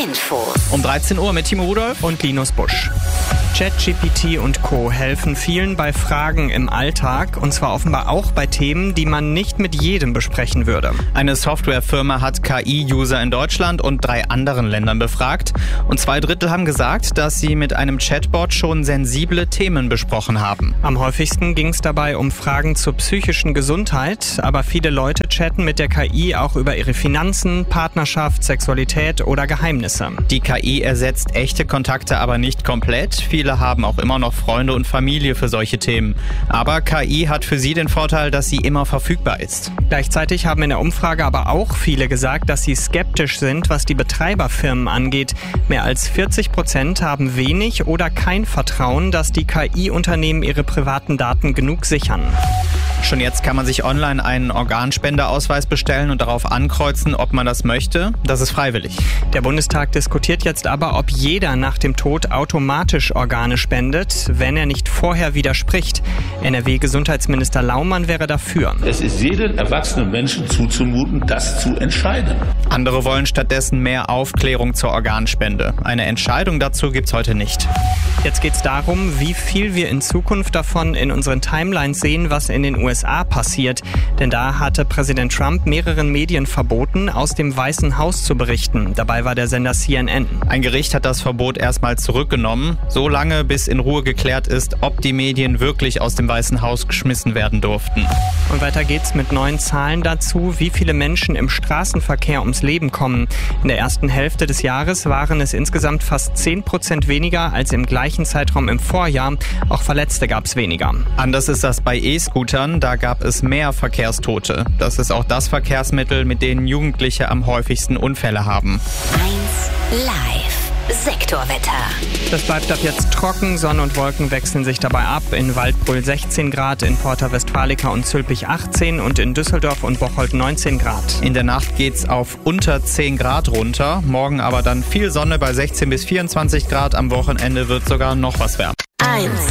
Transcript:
Infos. Um 13 Uhr mit Timo Rudolph und Linus Busch. ChatGPT und Co. helfen vielen bei Fragen im Alltag, und zwar offenbar auch bei Themen, die man nicht mit jedem besprechen würde. Eine Softwarefirma hat KI-User in Deutschland und 3 anderen Ländern befragt. Und 2/3 haben gesagt, dass sie mit einem Chatbot schon sensible Themen besprochen haben. Am häufigsten ging es dabei um Fragen zur psychischen Gesundheit, aber viele Leute chatten mit der KI auch über ihre Finanzen, Partnerschaft, Sexualität oder Geheimnisse. Die KI ersetzt echte Kontakte aber nicht komplett. Viele haben auch immer noch Freunde und Familie für solche Themen. Aber KI hat für sie den Vorteil, dass sie immer verfügbar ist. Gleichzeitig haben in der Umfrage aber auch viele gesagt, dass sie skeptisch sind, was die Betreiberfirmen angeht. Mehr als 40% haben wenig oder kein Vertrauen, dass die KI-Unternehmen ihre privaten Daten genug sichern. Schon jetzt kann man sich online einen Organspendeausweis bestellen und darauf ankreuzen, ob man das möchte. Das ist freiwillig. Der Bundestag diskutiert jetzt aber, ob jeder nach dem Tod automatisch Organe spendet, wenn er nicht vorher widerspricht. NRW-Gesundheitsminister Laumann wäre dafür. Es ist jedem erwachsenen Menschen zuzumuten, das zu entscheiden. Andere wollen stattdessen mehr Aufklärung zur Organspende. Eine Entscheidung dazu gibt's heute nicht. Jetzt geht's darum, wie viel wir in Zukunft davon in unseren Timelines sehen, was in den USA passiert. Denn da hatte Präsident Trump mehreren Medien verboten, aus dem Weißen Haus zu berichten. Dabei war der Sender CNN. Ein Gericht hat das Verbot erstmal zurückgenommen, so lange bis in Ruhe geklärt ist, ob die Medien wirklich aus dem Weißen Haus geschmissen werden durften. Und weiter geht's mit neuen Zahlen dazu, wie viele Menschen im Straßenverkehr ums Leben kommen. In der ersten Hälfte des Jahres waren es insgesamt fast 10% weniger als im gleichen Zeitraum im Vorjahr. Auch Verletzte gab es weniger. Anders ist das bei E-Scootern, da gab es mehr Verkehrstote. Das ist auch das Verkehrsmittel, mit dem Jugendliche am häufigsten Unfälle haben. 1 Live Sektorwetter. Das bleibt ab jetzt trocken, Sonne und Wolken wechseln sich dabei ab. In Waldbröl 16 Grad, in Porta Westfalica und Zülpich 18 und in Düsseldorf und Bocholt 19 Grad. In der Nacht geht's auf unter 10 Grad runter, morgen aber dann viel Sonne bei 16 bis 24 Grad. Am Wochenende wird sogar noch was wärmer. 1